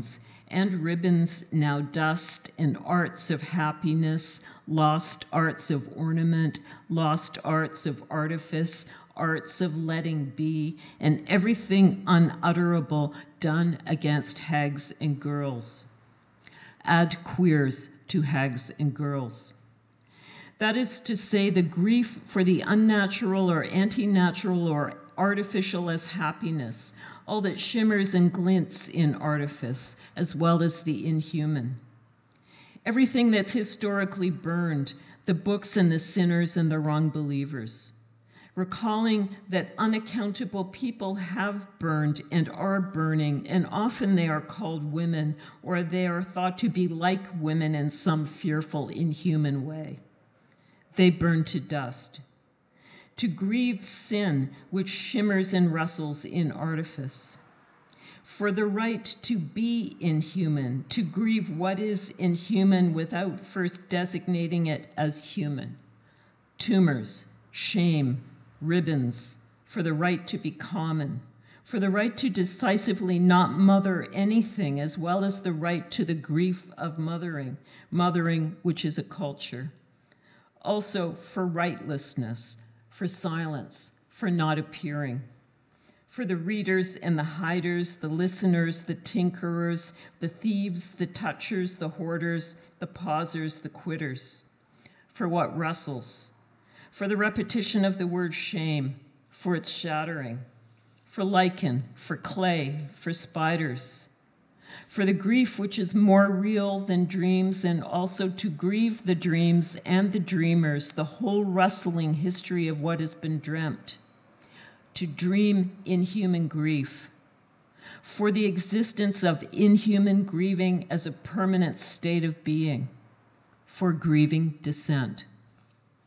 crowns, and ribbons now dust, and arts of happiness, lost arts of ornament, lost arts of artifice, arts of letting be, and everything unutterable done against hags and girls. Add queers to hags and girls. That is to say, the grief for the unnatural or anti-natural or artificial as happiness, all that shimmers and glints in artifice, as well as the inhuman. Everything that's historically burned, the books and the sinners and the wrong believers. Recalling that unaccountable people have burned and are burning, and often they are called women, or they are thought to be like women in some fearful, inhuman way. They burn to dust. To grieve sin, which shimmers and rustles in artifice. For the right to be inhuman, to grieve what is inhuman without first designating it as human. Tumors, shame, ribbons, for the right to be common, for the right to decisively not mother anything, as well as the right to the grief of mothering, which is a culture. Also for rightlessness, for silence, for not appearing. For the readers and the hiders, the listeners, the tinkerers, the thieves, the touchers, the hoarders, the pausers, the quitters. For what rustles. For the repetition of the word shame, for its shattering. For lichen, for clay, for spiders. For the grief which is more real than dreams, and also to grieve the dreams and the dreamers, the whole rustling history of what has been dreamt. To dream inhuman grief. For the existence of inhuman grieving as a permanent state of being. For grieving dissent.